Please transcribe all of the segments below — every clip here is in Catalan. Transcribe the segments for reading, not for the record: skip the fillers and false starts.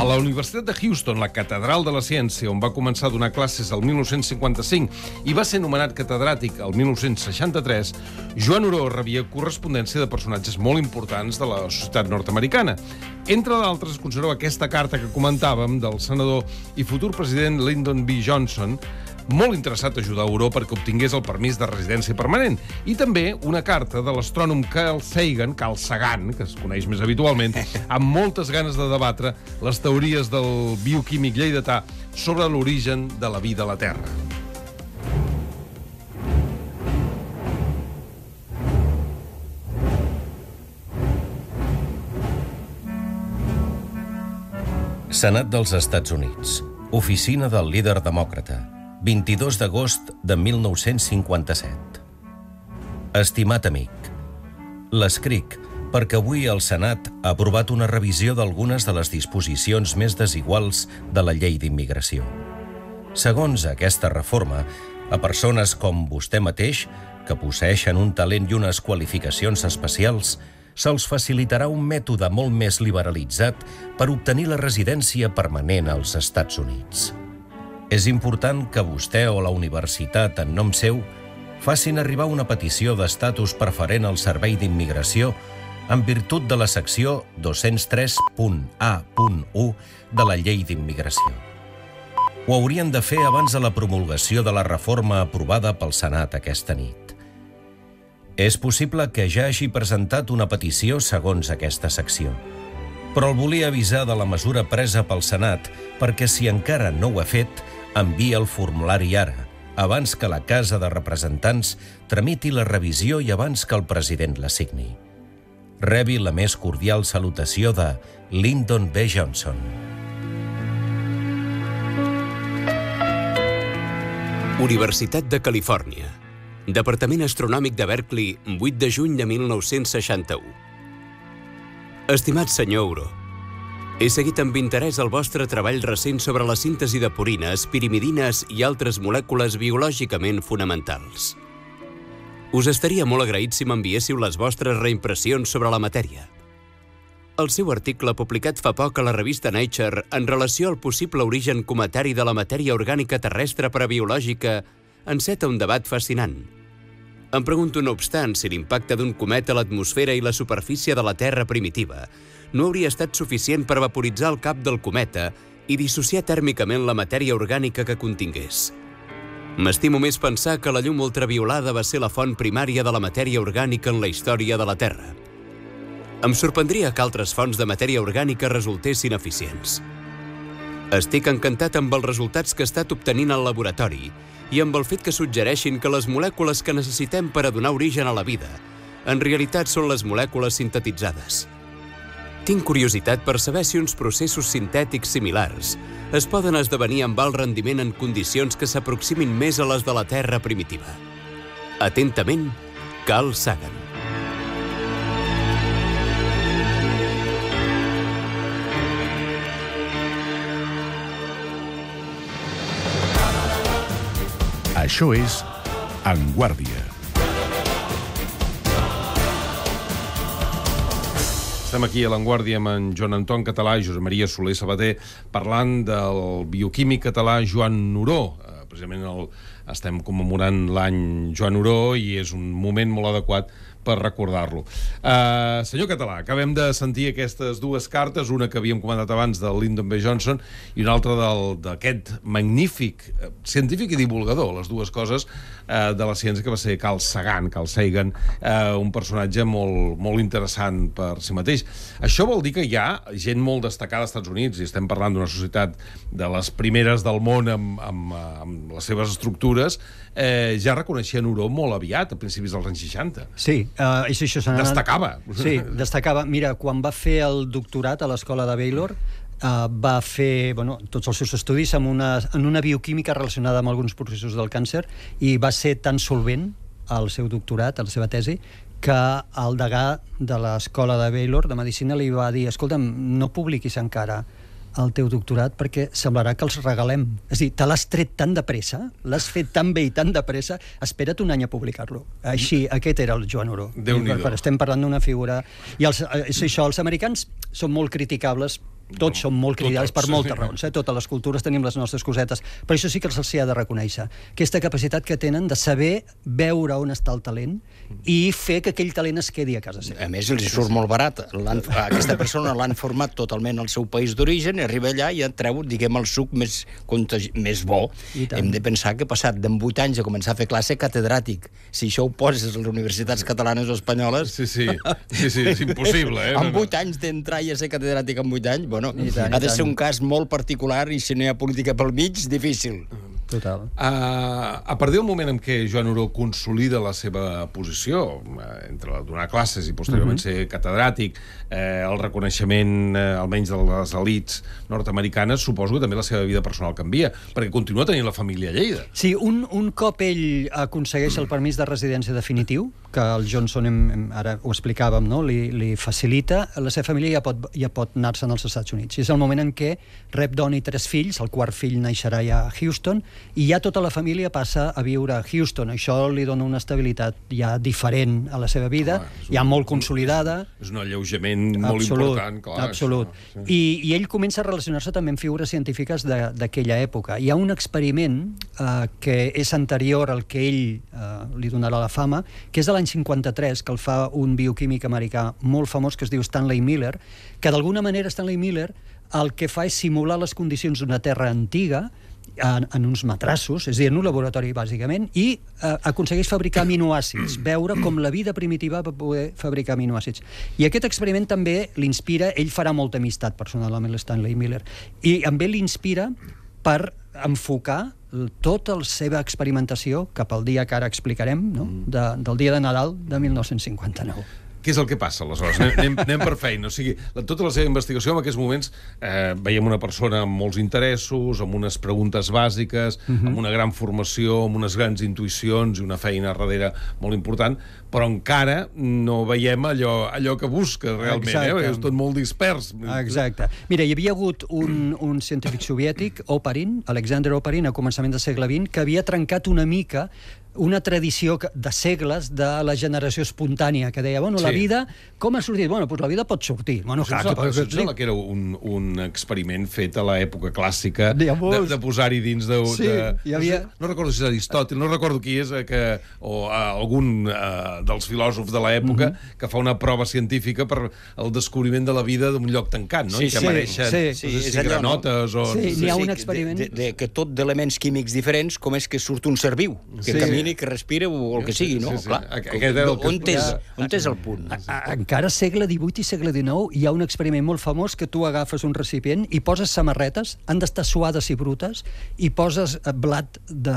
A la Universitat de Houston, la Catedral de la Ciència, on va començar a donar classes el 1955 i va ser nomenat catedràtic el 1963, Joan Oró rebia correspondència de personatges molt importants de la societat nord-americana. Entre d'altres, es conserva aquesta carta que comentàvem del senador i futur president Lyndon B. Johnson, molt interessat a ajudar Oró perquè obtingués el permís de residència permanent, i també una carta de l'astrònom Carl Sagan, que es coneix més habitualment, amb moltes ganes de debatre les teories del bioquímic lleidatà sobre l'origen de la vida a la Terra. Senat dels Estats Units. Oficina del líder demòcrata. 22 d'agost de 1957. Estimat amic, l'escric perquè avui el Senat ha aprovat una revisió d'algunes de les disposicions més desiguals de la llei d'immigració. Segons aquesta reforma, a persones com vostè mateix, que posseeixen un talent i unes qualificacions especials, se'ls facilitarà un mètode molt més liberalitzat per obtenir la residència permanent als Estats Units. És important que vostè o la universitat, en nom seu, facin arribar una petició d'estatus preferent al Servei d'Immigració en virtut de la secció 203.A.1 de la Llei d'Immigració. Ho haurien de fer abans de la promulgació de la reforma aprovada pel Senat aquesta nit. És possible que ja hagi presentat una petició segons aquesta secció, però el volia avisar de la mesura presa pel Senat perquè, si encara no ho ha fet, envia el formulari ara, abans que la Casa de Representants tramiti la revisió i abans que el president la signi. Rebi la més cordial salutació de Lyndon B. Johnson. Universitat de Califòrnia. Departament Astronòmic de Berkeley, 8 de juny de 1961. Estimat senyor Oró, he seguit amb interès el vostre treball recent sobre la síntesi de purines, pirimidines i altres molècules biològicament fonamentals. Us estaria molt agraït si m'enviéssiu les vostres reimpressions sobre la matèria. El seu article, publicat fa poc a la revista Nature, en relació al possible origen cometari de la matèria orgànica terrestre parabiològica, enceta un debat fascinant. Em pregunto, no obstant, si l'impacte d'un cometa a l'atmosfera i la superfície de la Terra primitiva no hauria estat suficient per vaporitzar el cap del cometa i dissociar tèrmicament la matèria orgànica que contingués. M'estimo més pensar que la llum ultraviolada va ser la font primària de la matèria orgànica en la història de la Terra. Em sorprendria que altres fonts de matèria orgànica resultessin eficients. Estic encantat amb els resultats que he estat obtenint al laboratori i amb el fet que suggereixin que les molècules que necessitem per a donar origen a la vida en realitat són les molècules sintetitzades. Tinc curiositat per saber si uns processos sintètics similars es poden esdevenir amb alt rendiment en condicions que s'aproximin més a les de la Terra primitiva. Atentament, Carl Sagan. Això és En Guàrdia. Estem aquí a l'Avantguàrdia amb en Joan Anton Català i Josep Maria Soler Sabater parlant del bioquímic català Joan Oró. Precisament estem commemorant l'any Joan Oró i és un moment molt adequat per recordar-lo. Senyor Català, acabem de sentir aquestes dues cartes, una que havíem comentat abans del Lyndon B. Johnson i una altra d'aquest magnífic científic i divulgador, les dues coses, de la ciència, que va ser Carl Sagan, un personatge molt interessant per si mateix. Això vol dir que hi ha gent molt destacada als Estats Units, i estem parlant d'una societat de les primeres del món amb les seves estructures, ja reconeixien Oró molt aviat, a principis dels anys 60. Sí, destacava. Sí, destacava. Mira, quan va fer el doctorat a l'escola de Baylor, va fer tots els seus estudis en una bioquímica relacionada amb alguns processos del càncer, i va ser tan solvent el seu doctorat, la seva tesi, que el degà de l'escola de Baylor de Medicina li va dir: escolta'm, no publiquis encara el teu doctorat perquè semblarà que els regalem. És a dir, te l'has tret tan de pressa, l'has fet tan bé i tan de pressa, espera't un any a publicar-lo. Així, aquest era el Joan Oró. Déu-n'hi-do. Estem parlant d'una figura... I això, els americans són molt criticables Tots som molt cridats per moltes raons. Totes les cultures tenim les nostres cosetes. Però això sí que se'ls ha de reconèixer. Aquesta capacitat que tenen de saber veure on està el talent i fer que aquell talent es quedi a casa seva. A més, els surt molt barat. Aquesta persona l'han format totalment al seu país d'origen i arriba allà i en treu, diguem, el suc més bo. Hem de pensar que passat d'en 8 anys a començar a fer classe catedràtic. Si això ho poses a les universitats catalanes o espanyoles... Sí, és impossible, Amb 8 anys d'entrar i a ser catedràtic amb 8 anys, bueno, ha de ser un cas molt particular i si no hi ha política pel mig, difícil. Total. A partir del moment en què Joan Oró consolida la seva posició, entre donar classes i posteriorment ser catedràtic, el reconeixement, almenys de les elits nord-americanes, suposo que també la seva vida personal canvia, perquè continua tenint la família a Lleida. Sí, un cop ell aconsegueix el permís de residència definitiu, que el Johnson, ara ho explicàvem, no? li facilita, la seva família ja pot anar-se'n als Estats Units. I és el moment en què rep dona i 3 fills, el quart fill naixerà ja a Houston, i ja tota la família passa a viure a Houston. Això li dona una estabilitat ja diferent a la seva vida, ja molt consolidada. És un alleujament molt important, clar. Absolut. I ell comença a relacionar-se també amb figures científiques d'aquella època. Hi ha un experiment que és anterior al que ell li donarà la fama, que és de l'any 53, que el fa un bioquímic americà molt famós que es diu Stanley Miller, que d'alguna manera Stanley Miller el que fa és simular les condicions d'una terra antiga en uns matrassos, és a dir, en un laboratori bàsicament, i aconsegueix fabricar aminoàcids, veure com la vida primitiva va poder fabricar aminoàcids. I aquest experiment també l'inspira, ell farà molta amistat personal amb Stanley Miller, i també l'inspira per enfocar tota la seva experimentació cap al dia que ara explicarem, no? Del dia de Nadal de 1959. Què és el que passa, aleshores? Anem per feina. O sigui, tota la seva investigació en aquests moments veiem una persona amb molts interessos, amb unes preguntes bàsiques, amb una gran formació, amb unes grans intuïcions i una feina darrere molt important, però encara no veiem allò que busca realment, és tot molt dispers. Exacte. Mira, hi havia hagut un científic soviètic, Oparin, Alexander Oparin, a començament del segle XX, que havia trencat una mica una tradició de segles de la generació espontània, que deia, bueno, la vida, com ha sortit? Bueno, doncs la vida pot sortir. Bueno, clar, sembla que era un experiment fet a l'època clàssica de posar-hi dins de... No recordo si és Aristòtil, no recordo qui és, o algun dels filòsofs de l'època que fa una prova científica per el descobriment de la vida d'un lloc tancat, no? I que mereixen granotes o... Sí, n'hi ha un experiment... Que tot d'elements químics diferents, com és que surt un ser viu, que camina que respira o el que sigui, no? Clar. On és el punt? Encara segle XVIII i segle XIX hi ha un experiment molt famós que tu agafes un recipient i poses samarretes, han d'estar suades i brutes, i poses blat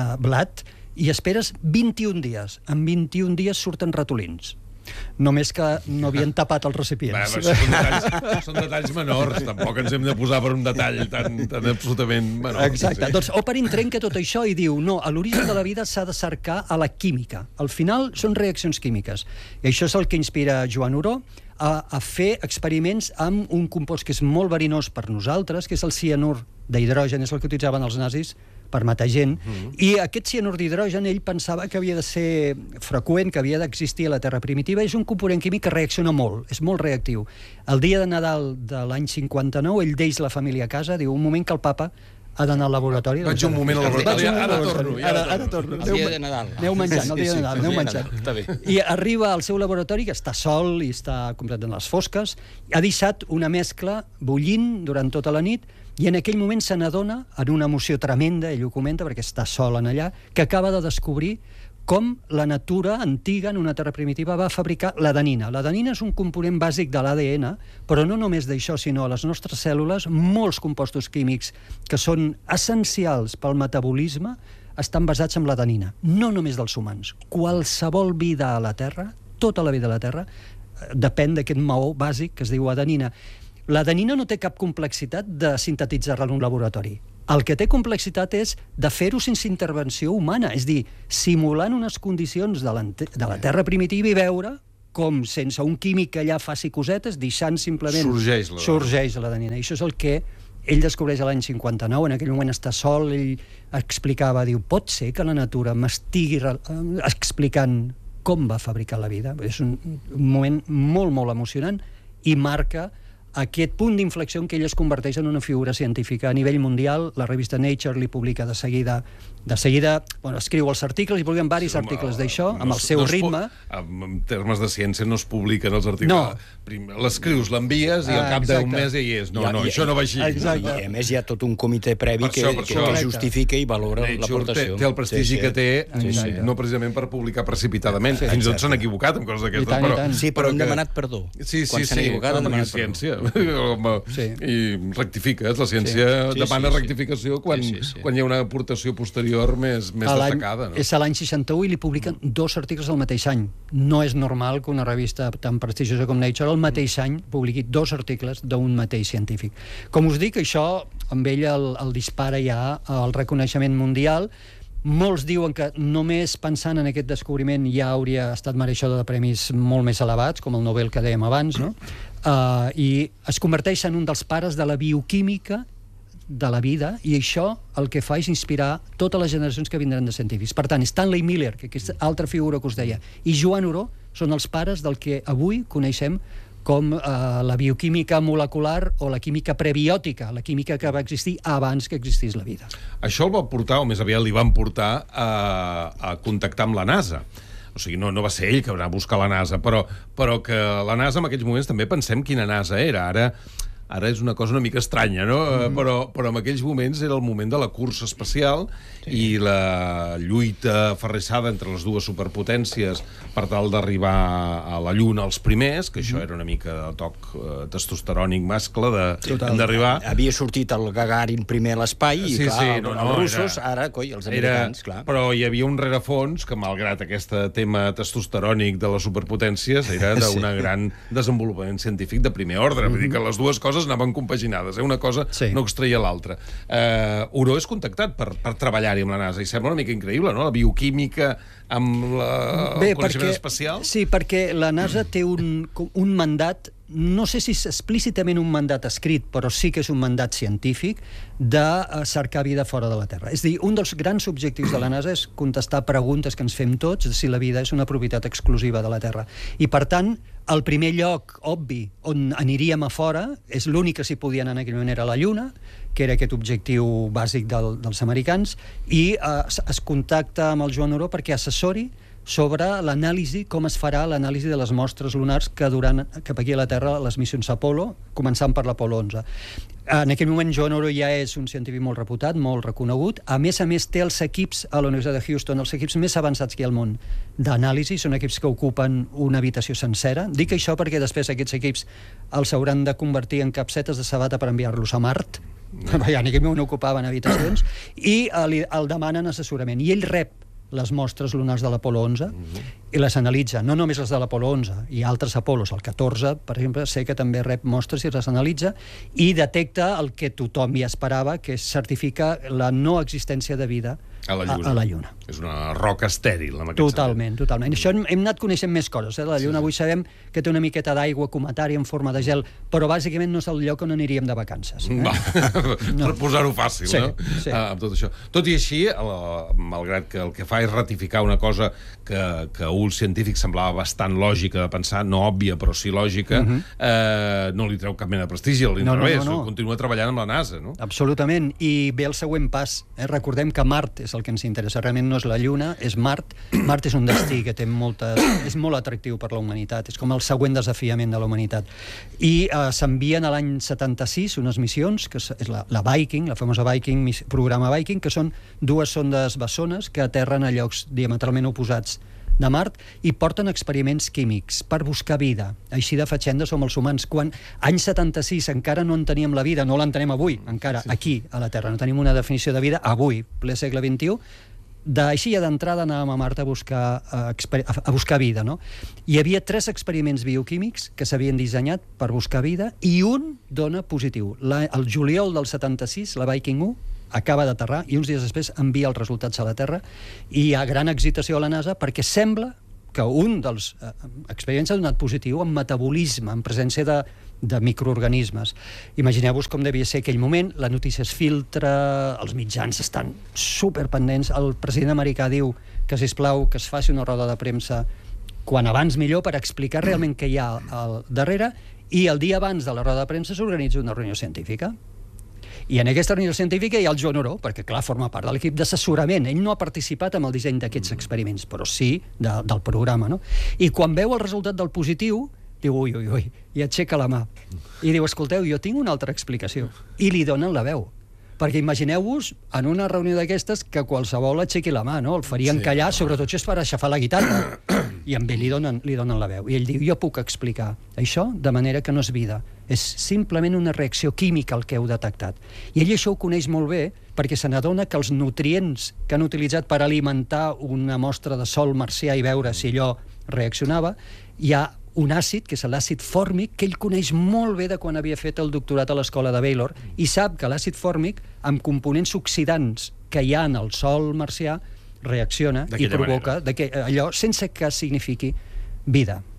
i esperes 21 dies. En 21 dies surten ratolins. Només que no havien tapat els recipients. Són detalls menors, tampoc ens hem de posar per un detall tan absolutament menor. Exacte, doncs Oparin trenca tot això i diu, no, a l'origen de la vida s'ha de cercar a la química. Al final són reaccions químiques. I això és el que inspira Joan Oró a fer experiments amb un compost que és molt verinós per nosaltres, que és el cianur d'hidrogen, és el que utilitzaven els nazis per matar gent, i aquest cianur d'hidrogen ell pensava que havia de ser freqüent, que havia d'existir a la Terra primitiva. És un component químic que reacciona molt, és molt reactiu. El dia de Nadal de l'any 59 ell deix la família a casa, diu, un moment que el papa ha d'anar al laboratori. Vaig un moment al laboratori, ara torno. El dia de Nadal. Aneu menjant, el dia de Nadal, aneu menjant. I arriba al seu laboratori, que està sol i està completament a les fosques, ha deixat una mescla bullint durant tota la nit, i en aquell moment se n'adona, en una emoció tremenda, ell ho comenta perquè està sol en allà, que acaba de descobrir com la natura antiga en una terra primitiva va fabricar l'adenina. L'adenina és un component bàsic de l'ADN, però no només d'això, sinó a les nostres cèl·lules, molts compostos químics que són essencials pel metabolisme estan basats en l'adenina, no només dels humans. Qualsevol vida a la Terra, tota la vida a la Terra, depèn d'aquest maó bàsic que es diu adenina. L'adenina no té cap complexitat de sintetitzar-la en un laboratori. El que té complexitat és de fer-ho sense intervenció humana, és dir, simulant unes condicions de la Terra primitiva i veure com sense un químic que allà faci cosetes, deixant simplement... Sorgeix l'adenina. I això és el que ell descobreix l'any 59, en aquell moment està sol, ell explicava, diu, pot ser que la natura m'estigui explicant com va fabricar la vida? És un moment molt, molt emocionant i marca aquest punt d'inflexió en què ell es converteix en una figura científica a nivell mundial. La revista Nature li publica de seguida, bueno, escriu els articles, i publiquen diversos articles d'això, amb el seu ritme. En termes de ciència no es publiquen els articles. L'escrius, l'envies, i al cap d'un mes ja hi és. No, això no va així. I a més hi ha tot un comitè previ que justifica i valora l'aportació. Té el prestigi que té, no precisament per publicar precipitadament. Fins i tot s'han equivocat amb coses d'aquestes. Sí, però han demanat perdó. Sí, com a ciència. I rectifiques, la ciència demana rectificació quan hi ha una aportació posterior més destacada. És a l'any 61 i li publiquen 2 articles el mateix any. No és normal que una revista tan prestigiosa com Nature el mateix any publiqui 2 articles d'un mateix científic. Com us dic, això amb ell el dispara ja el reconeixement mundial. Molts diuen que només pensant en aquest descobriment ja hauria estat mereixedor de premis molt més elevats, com el Nobel que dèiem abans, no? I es converteix en un dels pares de la bioquímica de la vida, i això el que fa és inspirar totes les generacions que vindran de científics. Per tant, Stanley Miller, que és altra figura que us deia, i Joan Oró són els pares del que avui coneixem com la bioquímica molecular o la química prebiòtica, la química que va existir abans que existís la vida. Això el va portar, o més aviat li van portar, a contactar amb la NASA. O sigui, no va ser ell que va anar a buscar la NASA, però que la NASA en aquells moments també pensem quina NASA era. Ara és una cosa una mica estranya, no? Però en aquells moments era el moment de la cursa espacial i la lluita aferrissada entre les dues superpotències per tal d'arribar a la Lluna els primers, que això era una mica de toc testosterònic mascle d'arribar. Havia sortit el Gagarin primer a l'espai i, clar, els russos, ara, els americans, clar. Però hi havia un rerefons que, malgrat aquest tema testosterònic de les superpotències, era d'un gran desenvolupament científic de primer ordre. Vull dir que les dues coses anaven compaginades, una cosa no extreia l'altra. Oró és contactat per treballar-hi amb la NASA, i sembla una mica increïble, no?, la bioquímica amb el coneixement espacial. Sí, perquè la NASA té un mandat, no sé si és explícitament un mandat escrit, però sí que és un mandat científic, de cercar vida fora de la Terra. És a dir, un dels grans objectius de la NASA és contestar preguntes que ens fem tots si la vida és una propietat exclusiva de la Terra. I, per tant, el primer lloc obvi on aniríem a fora, és l'únic que s'hi podia anar en aquell moment, era la Lluna, que era aquest objectiu bàsic dels americans, i es contacta amb el Joan Oró perquè assessori sobre l'anàlisi, com es farà l'anàlisi de les mostres lunars que duran cap aquí a la Terra les missions Apollo, començant per l'Apollo 11. En aquell moment Joan Oró ja és un científic molt reputat, molt reconegut. A més, té els equips a la Universitat de Houston, els equips més avançats que hi ha al món d'anàlisi, són equips que ocupen una habitació sencera. Dic això perquè després aquests equips els hauran de convertir en capsetes de sabata per enviar-los a Mart, perquè en aquell moment ocupaven habitacions, i el demanen assessorament. I ell rep les mostres lunars de l'Apollo 11 i les analitza, no només les de l'Apollo 11 i altres Apollos, el 14 per exemple, sé que també rep mostres i les analitza i detecta el que tothom ja esperava, que certifica la no existència de vida a la Lluna. És una roca estèril, en aquest sentit. Totalment. Això hem anat coneixent més coses. La Lluna avui sabem que té una miqueta d'aigua cometària en forma de gel, però bàsicament no és el lloc on aniríem de vacances. Per posar-ho fàcil, no? Amb tot això. Tot i així, malgrat que el que fa és ratificar una cosa que a un científic semblava bastant lògica de pensar, no òbvia, però sí lògica, no li treu cap mena de prestigi, al revés, continua treballant amb la NASA, no? Absolutament. I ve el següent pas. Recordem que Mart és el que ens interessa. Realment no és la Lluna, és Mart. Mart és un destí que té és molt atractiu per la humanitat. És com el següent desafiament de la humanitat. I s'envien a l'any 76 unes missions, que és la Viking, la famosa Viking, programa Viking, que són 2 sondes bessones que aterren a llocs diametralment oposats de Mart i porten experiments químics per buscar vida. Així de fatxenda som els humans. Quan any 76 encara no en teníem la vida, no l'entenem avui, encara aquí a la Terra, no tenim una definició de vida avui, ple segle XXI, així ja d'entrada anàvem a Mart a buscar vida, no? Hi havia 3 experiments bioquímics que s'havien dissenyat per buscar vida i un dona positiu. El juliol del 76, la Viking 1 acaba d'aterrar i uns dies després envia els resultats a la Terra i hi ha gran excitació a la NASA perquè sembla que un dels experiments ha donat positiu en metabolisme, en presència de microorganismes. Imagineu-vos com devia ser aquell moment, la notícia es filtra, els mitjans estan superpendents, el president americà diu que, sisplau, que es faci una roda de premsa quan abans millor per explicar realment què hi ha al darrere I el dia abans de la roda de premsa s'organitza una reunió científica. I en aquesta reunió científica hi ha el Joan Oró, perquè, clar, forma part de l'equip d'assessorament. Ell no ha participat en el disseny d'aquests experiments, però sí del programa, no? I quan veu el resultat del positiu, diu, ui, i aixeca la mà. I diu, escolteu, jo tinc una altra explicació. I li donen la veu. Perquè imagineu-vos, en una reunió d'aquestes, que qualsevol aixequi la mà, no? El farien callar, sobretot si és per aixafar la guitarra. I amb ell li donen la veu. I ell diu, jo puc explicar això de manera que no és vida. És simplement una reacció química el que heu detectat. I ell això ho coneix molt bé perquè se n'adona que els nutrients que han utilitzat per alimentar una mostra de sol marcià i veure si allò reaccionava, hi ha un àcid, que és l'àcid fòrmic, que ell coneix molt bé de quan havia fet el doctorat a l'escola de Baylor, i sap que l'àcid fòrmic, amb components oxidants que hi ha en el sol marcià, reacciona i provoca allò sense que signifiqui vida.